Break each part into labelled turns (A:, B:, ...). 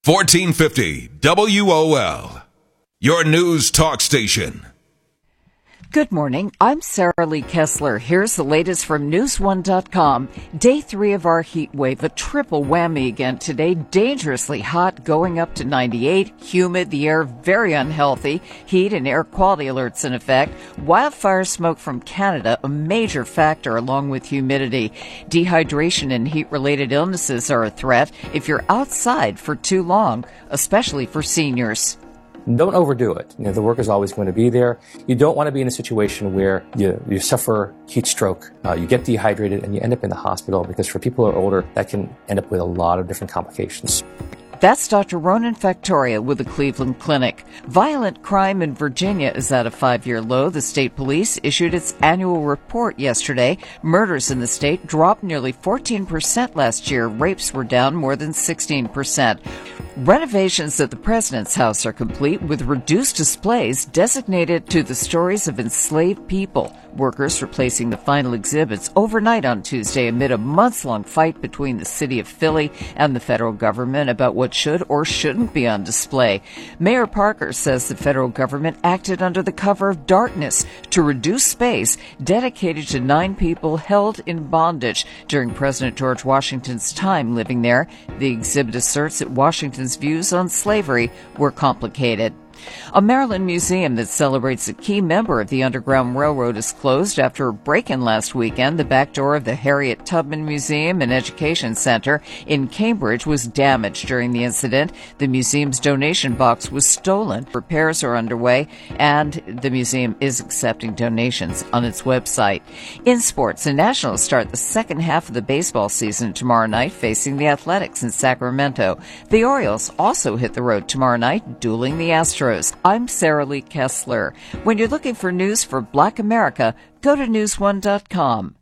A: 1450 WOL, your news talk station.
B: Good morning. I'm Sarah Lee Kessler. Here's the latest from News1.com. Day 3 of our heat wave, a triple whammy again today. Dangerously hot, going up to 98. Humid, the air very unhealthy. Heat and air quality alerts in effect. Wildfire smoke from Canada, a major factor along with humidity. Dehydration and heat-related illnesses are a threat if you're outside for too long, especially for seniors.
C: Don't overdo it. The work is always going to be there. You don't want to be in a situation where you suffer heat stroke, you get dehydrated, and you end up in the hospital, because for people who are older, that can end up with a lot of different complications.
B: That's Dr. Ronan Factoria with the Cleveland Clinic. Violent crime in Virginia is at a 5-year low. The state police issued its annual report yesterday. Murders in the state dropped nearly 14% last year. Rapes were down more than 16%. Renovations at the President's house are complete, with reduced displays designated to the stories of enslaved people. Workers replacing the final exhibits overnight on Tuesday amid a months-long fight between the city of Philly and the federal government about what should or shouldn't be on display. Mayor Parker says the federal government acted under the cover of darkness to reduce space dedicated to 9 people held in bondage during President George Washington's time living there. The exhibit asserts that Washington's views on slavery were complicated. A Maryland museum that celebrates a key member of the Underground Railroad is closed after a break-in last weekend. The back door of the Harriet Tubman Museum and Education Center in Cambridge was damaged during the incident. The museum's donation box was stolen. Repairs are underway, and the museum is accepting donations on its website. In sports, the Nationals start the second half of the baseball season tomorrow night, facing the Athletics in Sacramento. The Orioles also hit the road tomorrow night, dueling the Astros. I'm Sarah Lee Kessler. When you're looking for news for Black America, go to News1.com.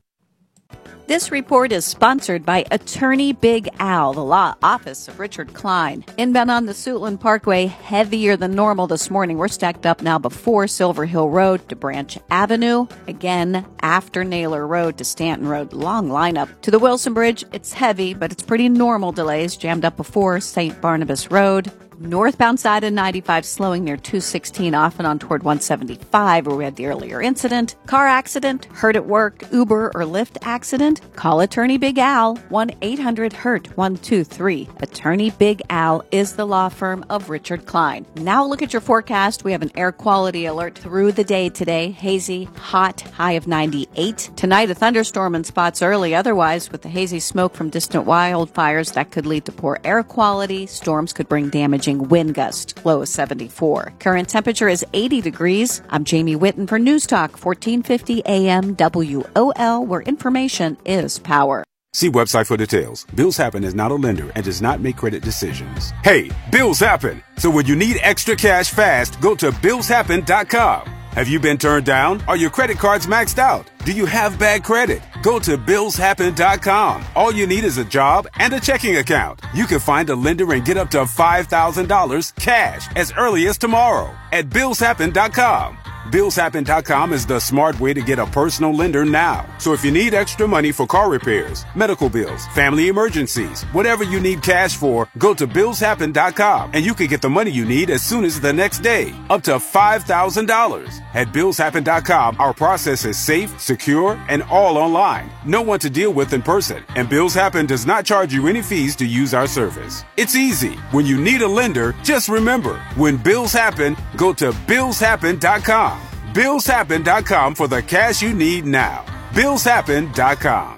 D: This report is sponsored by Attorney Big Al, the law office of Richard Klein. Inbound on the Suitland Parkway, heavier than normal this morning. We're stacked up now before Silver Hill Road to Branch Avenue. Again, after Naylor Road to Stanton Road. Long lineup. To the Wilson Bridge, it's heavy, but it's pretty normal delays. Jammed up before St. Barnabas Road. Northbound side of 95 slowing near 216 off and on toward 175 where we had the earlier incident. Car accident, hurt at work, Uber or Lyft accident. Call Attorney Big Al, 1-800-HURT-123. Attorney Big Al is the law firm of Richard Klein. Now look at your forecast. We have an air quality alert through the day today. Hazy, hot, high of 98. Tonight a thunderstorm in spots early. Otherwise, with the hazy smoke from distant wildfires, that could lead to poor air quality. Storms could bring damaging wind gust, low of 74. Current temperature is 80 degrees. I'm Jamie Whitten for News Talk 1450 AM WOL, where information is power.
E: See website for details. Bills Happen is not a lender and does not make credit decisions. Hey, bills happen. So when you need extra cash fast, go to billshappen.com. Have you been turned down? Are your credit cards maxed out? Do you have bad credit? Go to billshappen.com. All you need is a job and a checking account. You can find a lender and get up to $5,000 cash as early as tomorrow at billshappen.com. Billshappen.com is the smart way to get a personal lender now. So if you need extra money for car repairs, medical bills, family emergencies, whatever you need cash for, go to billshappen.com and you can get the money you need as soon as the next day, up to $5,000. At billshappen.com, our process is safe, secure, and all online. No one to deal with in person, and Bills Happen does not charge you any fees to use our service. It's easy. When you need a lender, just remember, when bills happen, go to billshappen.com. billshappen.com for the cash you need now. billshappen.com.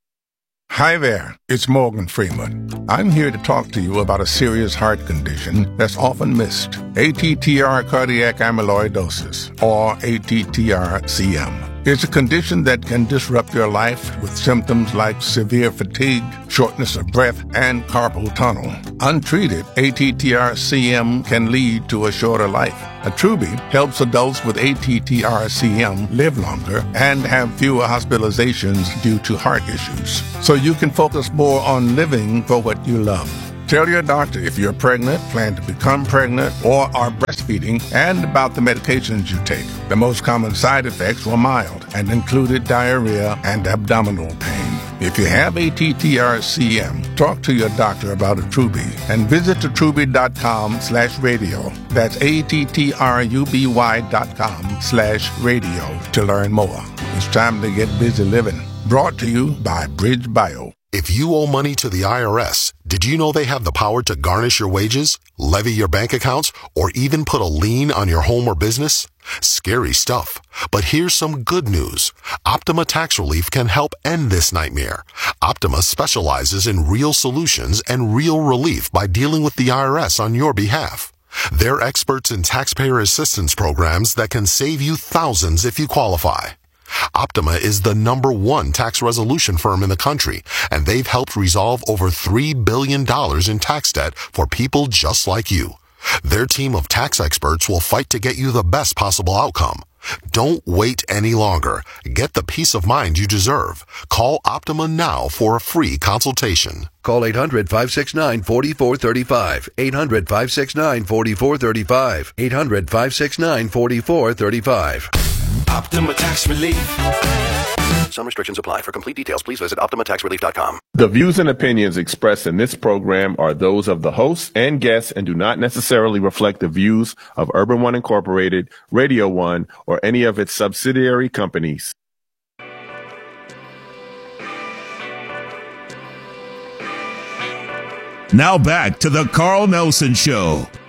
F: Hi there, it's Morgan Freeman. I'm here to talk to you about a serious heart condition that's often missed. ATTR cardiac amyloidosis, or ATTR-CM. It's a condition that can disrupt your life with symptoms like severe fatigue, shortness of breath, and carpal tunnel. Untreated, ATTR-CM can lead to a shorter life. Attruby helps adults with ATTR-CM live longer and have fewer hospitalizations due to heart issues. So you can focus more on living for what you love. Tell your doctor if you're pregnant, plan to become pregnant, or are breastfeeding, and about the medications you take. The most common side effects were mild and included diarrhea and abdominal pain. If you have ATTR-CM, talk to your doctor about Attruby and visit attruby.com/radio. That's ATTRUBY.com/radio to learn more. It's time to get busy living. Brought to you by Bridge Bio.
G: If you owe money to the IRS, did you know they have the power to garnish your wages, levy your bank accounts, or even put a lien on your home or business? Scary stuff. But here's some good news. Optima Tax Relief can help end this nightmare. Optima specializes in real solutions and real relief by dealing with the IRS on your behalf. They're experts in taxpayer assistance programs that can save you thousands if you qualify. Optima is the #1 tax resolution firm in the country, and they've helped resolve over $3 billion in tax debt for people just like you. Their team of tax experts will fight to get you the best possible outcome. Don't wait any longer. Get the peace of mind you deserve. Call Optima now for a free consultation.
H: Call 800-569-4435. 800-569-4435. 800-569-4435.
A: Optima Tax Relief.
H: Some restrictions apply. For complete details, please visit OptimaTaxRelief.com.
I: The views and opinions expressed in this program are those of the hosts and guests and do not necessarily reflect the views of Urban One Incorporated, Radio One, or any of its subsidiary companies.
A: Now back to the Carl Nelson Show.